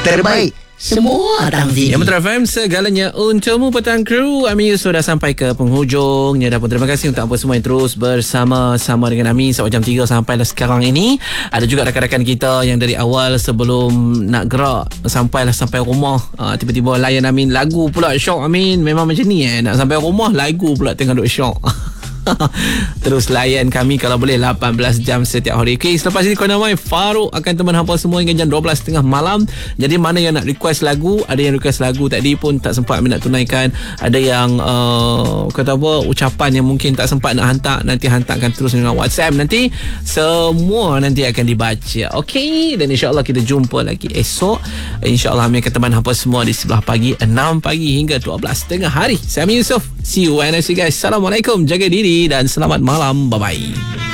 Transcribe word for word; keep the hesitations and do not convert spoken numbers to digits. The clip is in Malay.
terbaik, semua datang sini. Ya, Metro F M, segalanya untukmu petang kru. Ami sudah sampai ke penghujungnya dah pun. Terima kasih untuk apa semua yang terus bersama-sama dengan Ami sewaktu jam tiga sampai sekarang ini. Ada juga rakan-rakan kita yang dari awal sebelum nak gerak sampailah sampai rumah, uh, tiba-tiba layan Amin lagu pula. Syok Amin, memang macam ni eh, nak sampai rumah lagu pula tengah duk syok. Terus layan kami kalau boleh lapan belas jam setiap hari. Okay, selepas ini Kona Mai Farouk akan teman hampa semua hingga jam dua belas tiga puluh malam. Jadi mana yang nak request lagu, ada yang request lagu tadi pun tak sempat kami nak tunaikan, ada yang uh, kata apa, ucapan yang mungkin tak sempat nak hantar, nanti hantarkan terus dengan WhatsApp, nanti semua nanti akan dibaca. Okay, dan insyaAllah kita jumpa lagi esok. InsyaAllah kami akan teman hampa semua di sebelah pagi, enam pagi hingga dua belas tengah hari. Saya Amin Yusof. See you and I see you guys. Assalamualaikum, jaga diri dan selamat malam. Bye-bye.